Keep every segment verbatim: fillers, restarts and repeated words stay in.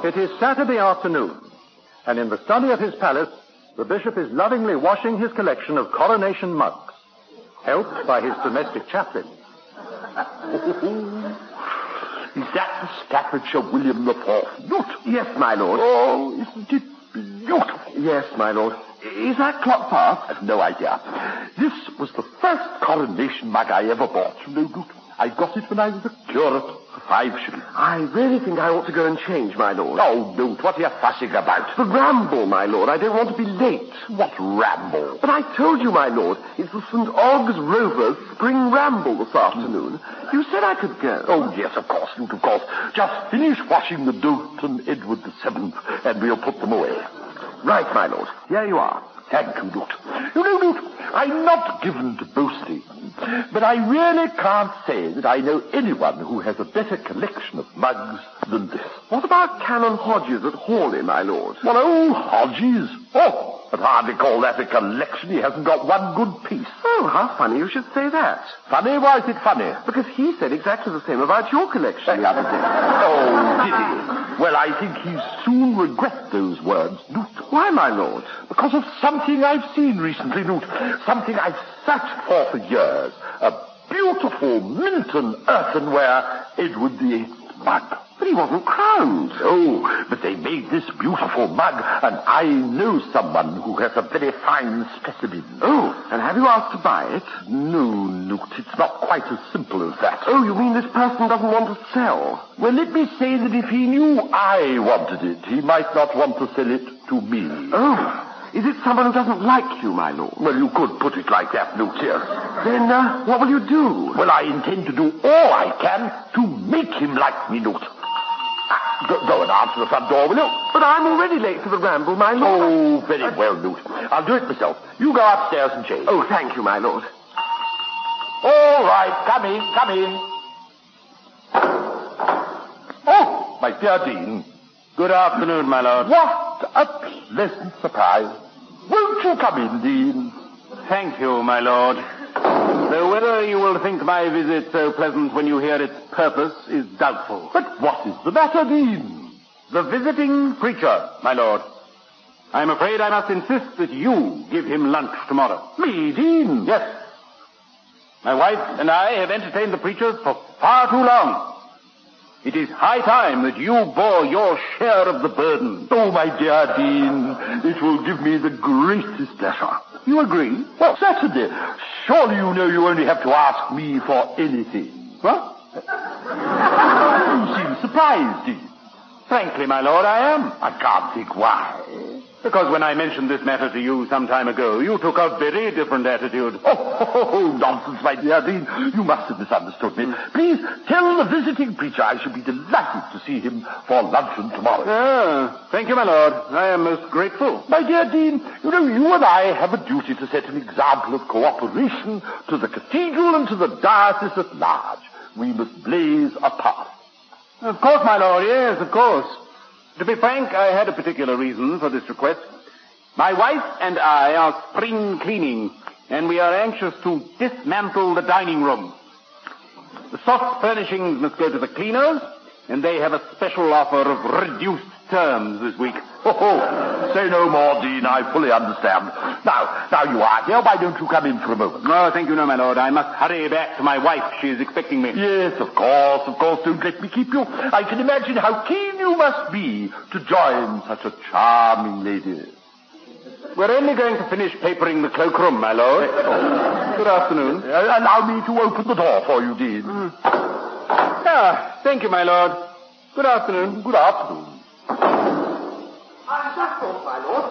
It is Saturday afternoon, and in the study of his palace, the bishop is lovingly washing his collection of coronation mugs, helped by his domestic chaplain. Is that the Staffordshire William the Fourth? Look. Yes, my lord. Oh, isn't it beautiful? Yes, my lord. Is that clock fast? I've no idea. This was the first coronation mug I ever bought, you know, Duke. I got it when I was a curate for five shillings. I really think I ought to go and change, my lord. Oh, Duke, what are you fussing about? The ramble, my lord. I don't want to be late. What ramble? But I told you, my lord, it's the Saint Og's Rovers Spring Ramble this afternoon. You said I could go. Oh, yes, of course, Duke, of course. Just finish washing the Doulton Edward the Seventh, and we'll put them away. Right, my lord. Here you are. Thank you, Duke. You know, Duke, I'm not given to boasting, but I really can't say that I know anyone who has a better collection of mugs than this. What about Canon Hodges at Hawley, my lord? Well, oh, Hodges. Oh, I'd hardly call that a collection. He hasn't got one good piece. Oh, how funny you should say that. Funny? Why is it funny? Because he said exactly the same about your collection the other day. Oh, did he? Well, I think he'll soon regret those words, Newt. Why, my lord? Because of something I've seen recently, Newt. Something I've searched for for years. A beautiful Minton earthenware Edward the Eighth mug. But he wasn't crowned. Oh, but they made this beautiful mug, and I know someone who has a very fine specimen. Oh, and have you asked to buy it? No, Newt, it's not quite as simple as that. Oh, you mean this person doesn't want to sell? Well, let me say that if he knew I wanted it, he might not want to sell it to me. Oh, is it someone who doesn't like you, my lord? Well, you could put it like that, Newt, yes. Then, uh, what will you do? Well, I intend to do all I can to make him like me, Newt. Go, go and answer the front door, will you? But I'm already late for the ramble, my lord. Oh, very well, Newt. I'll do it myself. You go upstairs and change. Oh, thank you, my lord. All right, come in, come in. Oh, my dear Dean. Good afternoon, my lord. What a pleasant surprise. Won't you come in, Dean? Thank you, my lord. Though whether you will think my visit so pleasant when you hear its purpose is doubtful. But what is the matter, Dean? The visiting preacher, my lord. I'm afraid I must insist that you give him lunch tomorrow. Me, Dean? Yes. My wife and I have entertained the preachers for far too long. It is high time that you bore your share of the burden. Oh, my dear Dean, it will give me the greatest pleasure. You agree? Well, certainly. Surely you know you only have to ask me for anything. What? You seem surprised, Dean. Frankly, my lord, I am. I can't think why. Because when I mentioned this matter to you some time ago, you took a very different attitude. Oh, oh, oh, oh nonsense, my dear Dean. You must have misunderstood me. Please tell the visiting preacher I shall be delighted to see him for luncheon tomorrow. Ah, thank you, my lord. I am most grateful. My dear Dean, you know, you and I have a duty to set an example of cooperation to the cathedral and to the diocese at large. We must blaze a path. Of course, my lord, yes, of course. To be frank, I had a particular reason for this request. My wife and I are spring cleaning, and we are anxious to dismantle the dining room. The soft furnishings must go to the cleaners, and they have a special offer of reduced terms this week. Oh, oh, say no more, Dean. I fully understand. Now, now you are here. Why don't you come in for a moment? No, thank you, no, my lord. I must hurry back to my wife. She is expecting me. Yes, of course, of course. Don't let me keep you. I can imagine how keen you must be to join such a charming lady. We're only going to finish papering the cloakroom, my lord. Oh. Good afternoon. Uh, allow me to open the door for you, Dean. Mm. Ah, thank you, my lord. Good afternoon. Good afternoon. I'm just off, my lord.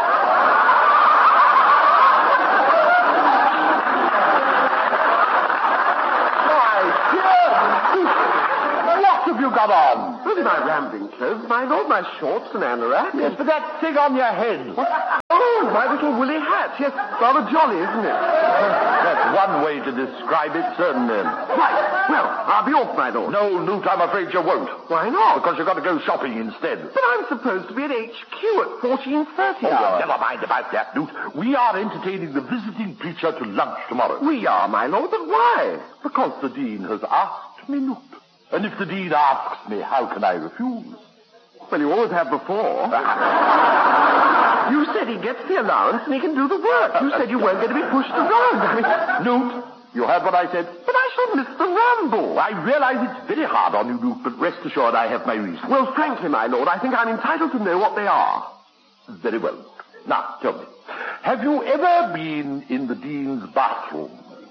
My dear, what have you got on? Only my rambling clothes, my lord, my shorts and anorak. Yes, but that thing on your head. What? Oh, my little woolly hat. Yes, rather jolly, isn't it? That's one way to describe it, certainly. Right. Well, I'll be off, my lord. No, Newt, I'm afraid you won't. Why not? Because you've got to go shopping instead. But I'm supposed to be at H Q at fourteen thirty. Oh, well, never mind about that, Newt. We are entertaining the visiting preacher to lunch tomorrow. We are, my lord, but why? Because the Dean has asked me, Newt. And if the Dean asks me, how can I refuse? Well, you always have before. You said he gets the allowance and he can do the work. You said you weren't going to be pushed around. I mean, Newt, you heard what I said? but I shall miss the ramble. I realize it's very hard on you, Newt, but rest assured I have my reasons. Well, frankly, my lord, I think I'm entitled to know what they are. Very well. Now, tell me, have you ever been in the Dean's bathroom?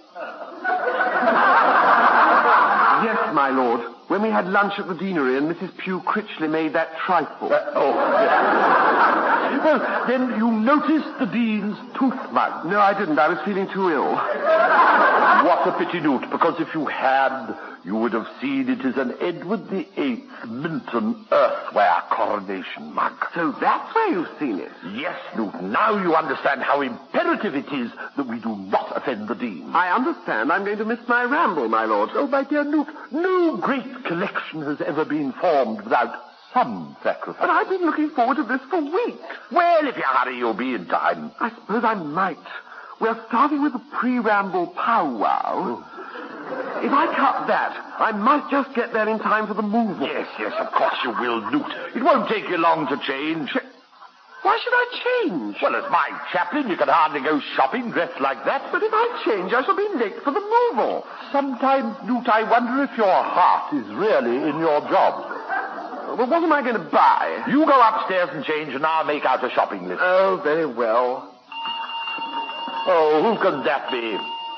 Yes, my lord. When we had lunch at the deanery and Missus Pugh Critchley made that trifle. Uh, oh, yes. Well, then you noticed the Dean's tooth mug. No, I didn't. I was feeling too ill. What a pity, Newt, because if you had, you would have seen it is an Edward the Eighth Minton Earthware coronation mug. So that's where you've seen it. Yes, Newt, now you understand how imperative it is that we do not offend the Dean. I understand. I'm going to miss my ramble, my lord. Oh, my dear Newt, no great collection has ever been formed without some sacrifice. But I've been looking forward to this for weeks. Well, if you hurry, you'll be in time. I suppose I might. We're starting with the pre-ramble powwow. If I cut that, I might just get there in time for the move. Yes, yes, of course you will, Newt. It won't take you long to change. Why should I change? Well, as my chaplain, you can hardly go shopping dressed like that. But if I change, I shall be late for the move-off. Sometimes, Newt, I wonder if your heart is really in your job. Well, what am I going to buy? You go upstairs and change, and I'll make out a shopping list. Oh, very well. Oh, who can that be?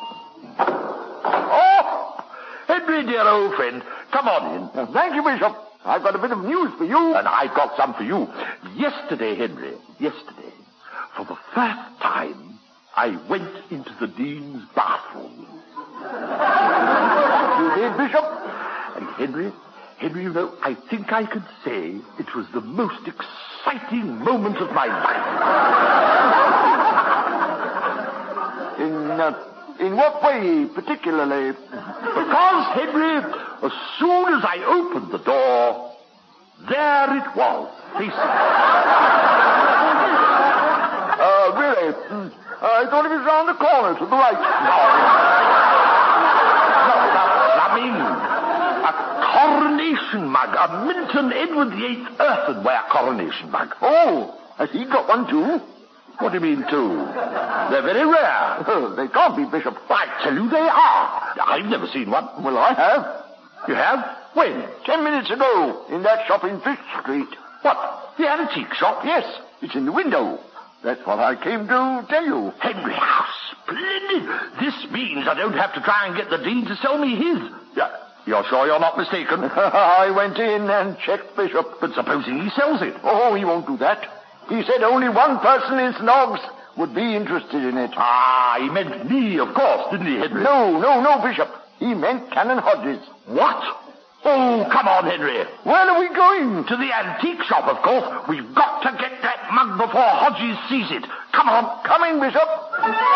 Oh! Henry, dear old friend, come on in. Uh, thank you, Bishop. I've got a bit of news for you. And I've got some for you. Yesterday, Henry, yesterday, for the first time, I went into the Dean's bathroom. You did, Bishop? And Henry, Henry, you know, I think I could say it was the most exciting moment of my life. In, uh, in what way, particularly? Because, Henry, as soon as I opened the door, there it was, facing me. Uh, really? Mm. I thought it was round the corner to the right. No. No, no, I mean, a coronation mug, a Minton Edward the Eighth earthenware coronation mug. Oh, has he got one too? What do you mean, too? They're very rare. Oh, they can't be, Bishop. I tell you they are. I've never seen one. Well, I have. You have? When? Ten minutes ago, in that shop in Fish Street. What? The antique shop? Yes, it's in the window. That's what I came to tell you. Henry, how splendid. This means I don't have to try and get the Dean to sell me his. Yeah. You're sure you're not mistaken? I went in and checked, Bishop. But supposing he sells it? Oh, he won't do that. He said only one person in Snogs would be interested in it. Ah, he meant me, of course, didn't he, Henry? No, no, no, Bishop. He meant Canon Hodges. What? Oh, come on, Henry. Where are we going? To the antique shop, of course. We've got to get that mug before Hodges sees it. Come on. Coming, Bishop.